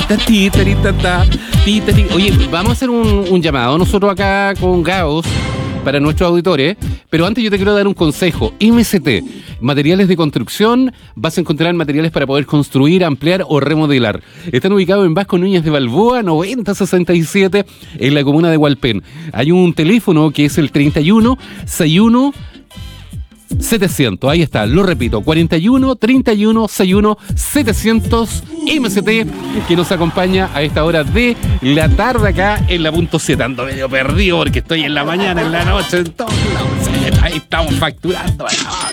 Oye, vamos a hacer un llamado nosotros acá con Gaos para nuestros auditores, pero antes yo te quiero dar un consejo. MCT, materiales de construcción, vas a encontrar materiales para poder construir, ampliar o remodelar. Están ubicados en Vasco Núñez de Balboa, 9067, en la comuna de Hualpén. Hay un teléfono que es el 31 61 700, ahí está, lo repito, 41 31 61 700 MCT, que nos acompaña a esta hora de la tarde acá en la punto 7. Ando medio perdido porque estoy en la mañana, en la noche, en todos lados. Ahí estamos facturando.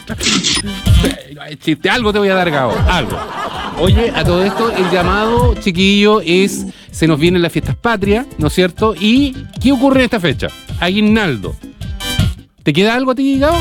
Chiste, algo te voy a dar, Gabo, algo. Oye, a todo esto, el llamado, chiquillo, es, se nos vienen las fiestas patrias, ¿no es cierto? ¿Y qué ocurre en esta fecha? Aguinaldo. ¿Te queda algo a ti, Gabo?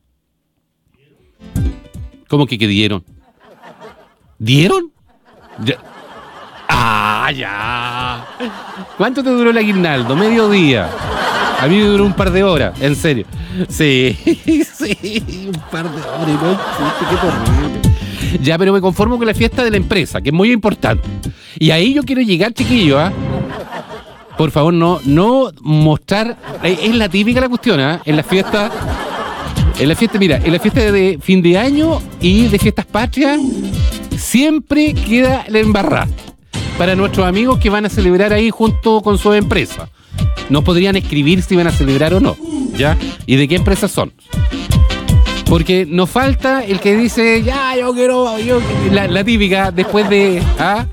¿Cómo que dieron? ¿Dieron? Ya. Ah, ya. ¿Cuánto te duró el aguinaldo? ¿Medio día? A mí me duró un par de horas, en serio. Sí, un par de horas. No, qué terrible. Ya, pero me conformo con la fiesta de la empresa, que es muy importante. Y ahí yo quiero llegar, chiquillo, ¿ah? Por favor, no mostrar. Es la típica la cuestión, ¿ah? En la fiesta, mira, en la fiesta de fin de año y de fiestas patrias, siempre queda la embarrada para nuestros amigos que van a celebrar ahí junto con su empresa. Nos podrían escribir si van a celebrar o no, ¿ya? ¿Y de qué empresas son? Porque nos falta el que dice, ya, la típica, después de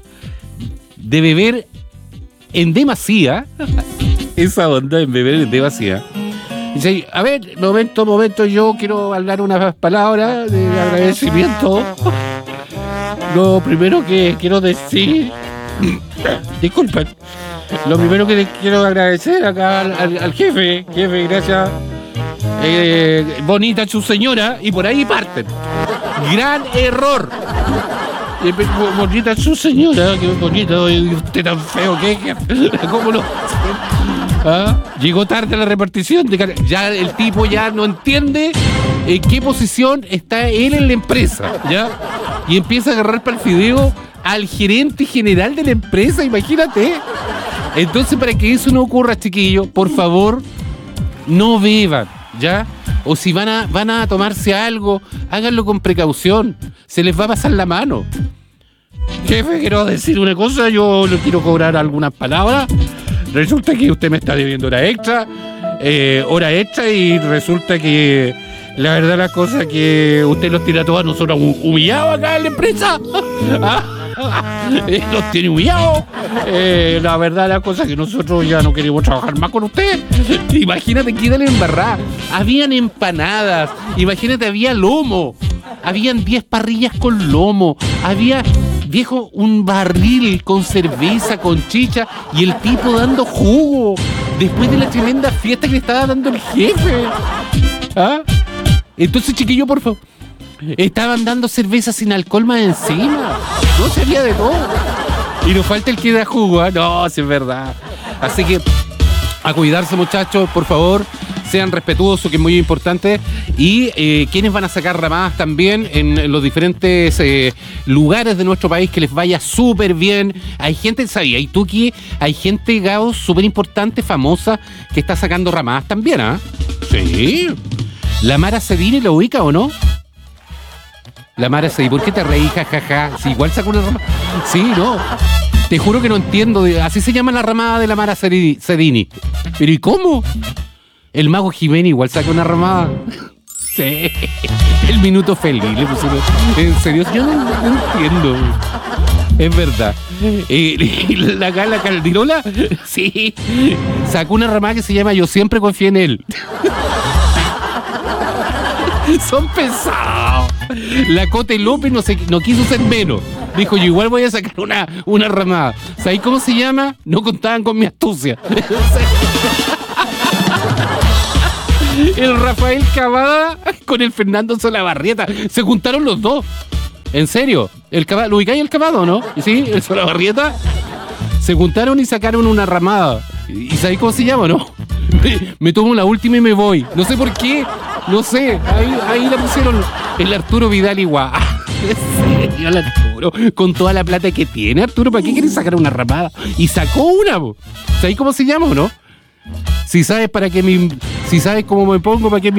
beber en demasía, esa onda en beber en demasía. Dice, a ver, momento, yo quiero hablar unas palabras de agradecimiento. Lo primero que quiero decir, disculpen, lo primero que le quiero agradecer acá al jefe, gracias. Bonita su señora, y por ahí parten. Gran error. Bonita su señora, qué bonito, y usted tan feo, ¿cómo no? Llegó tarde a la repartición, ya el tipo ya no entiende en qué posición está él en la empresa, ¿ya? Y empieza a agarrar para el fideo al gerente general de la empresa, imagínate. Entonces, para que eso no ocurra, chiquillos, por favor, no beban, ¿ya? O si van a tomarse algo, háganlo con precaución, se les va a pasar la mano. Jefe, quiero decir una cosa, yo le quiero cobrar algunas palabras. Resulta que usted me está debiendo hora extra, y resulta que la verdad la cosa que usted los tiene a todos nosotros humillados acá en la empresa. Los tiene humillados. La verdad la cosa que nosotros ya no queremos trabajar más con usted. Imagínate que dale embarrada. Habían empanadas, imagínate, había lomo. Habían 10 parrillas con lomo. Había, viejo, un barril con cerveza, con chicha, y el tipo dando jugo después de la tremenda fiesta que le estaba dando el jefe. Entonces, chiquillo, por favor, estaban dando cerveza sin alcohol más encima. No, se había de todo. Y nos falta el que da jugo, ¿eh? No, sí es verdad. Así que a cuidarse, muchachos, por favor. Sean respetuosos, que es muy importante. Y quienes van a sacar ramadas también en los diferentes lugares de nuestro país, que les vaya súper bien. Hay gente, ¿sabía? Y tú que hay gente, Gao, súper importante, famosa, que está sacando ramadas también, ¿ah? Sí. La Mara Cedini, ¿lo ubica o no? La Mara Cedini, ¿por qué te reí, jajaja? Si igual sacó una ramada. Sí, no. Te juro que no entiendo. Así se llama la ramada de la Mara Cedini. Pero ¿y cómo? El Mago Jiménez igual saca una ramada. Sí. El Minuto Feliz le pusieron. En serio, yo no entiendo. Es verdad. La Caldirola, sí, sacó una ramada que se llama Yo Siempre Confié en Él. Son pesados. La Cote López no quiso ser menos. Dijo, yo igual voy a sacar una ramada. ¿Sabes cómo se llama? No contaban con mi astucia. El Rafael Cavada con el Fernando Solabarrieta. Se juntaron los dos. En serio. ¿Lo ubicáis el Cavado, no? Sí, el Solabarrieta. Se juntaron y sacaron una ramada. ¿Y sabéis cómo se llama, no? Me tomo la última y me voy. No sé por qué. No sé. Ahí la pusieron el Arturo Vidal igual. En serio, la Arturo, con toda la plata que tiene, Arturo, ¿para qué quieres sacar una rapada? Y sacó una, po. ¿Sabes cómo se llama o no? Si sabes cómo me pongo, para qué